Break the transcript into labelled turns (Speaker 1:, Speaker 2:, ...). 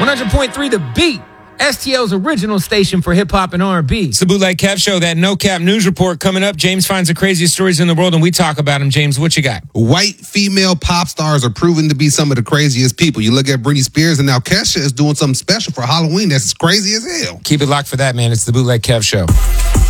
Speaker 1: 100.3 The Beat, STL's original station for hip-hop and R&B.
Speaker 2: It's the Bootleg Kev Show, that no-cap news report coming up. James finds the craziest stories in the world, and we talk about them. James, what you got?
Speaker 3: White female pop stars are proven to be some of the craziest people. You look at Britney Spears, and now Kesha is doing something special for Halloween that's crazy as hell.
Speaker 2: Keep it locked for that, man. It's the Bootleg Kev Show.